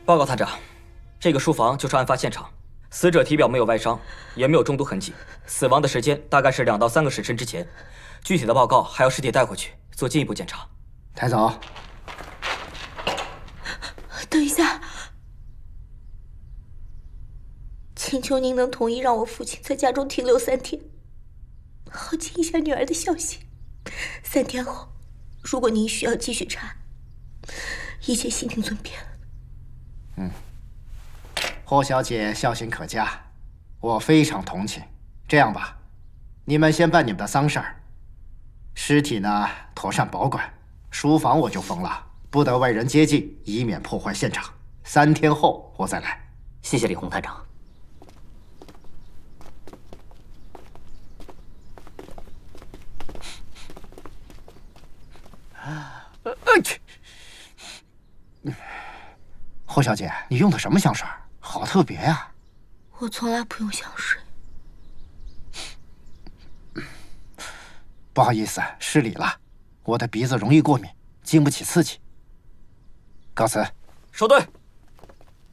报告探长，这个书房就是案发现场，死者体表没有外伤，也没有中毒痕迹，死亡的时间大概是2到3个时辰之前。具体的报告还要尸体带回去做进一步检查。 抬走。 等一下，请求您能同意让我父亲在家中停留3天，好尽一下女儿的孝心。3天后，如果您需要继续查，一切悉听尊便。 霍小姐孝心可嘉，我非常同情。这样吧，你们先办你们的丧事儿，尸体呢妥善保管，书房我就封了，不得外人接近，以免破坏现场。3天后我再来。 谢谢李洪探长。 霍小姐，你用的什么香水？好特别呀！ 我从来不用香水。 不好意思，失礼了，我的鼻子容易过敏，经不起刺激。告辞。 收队。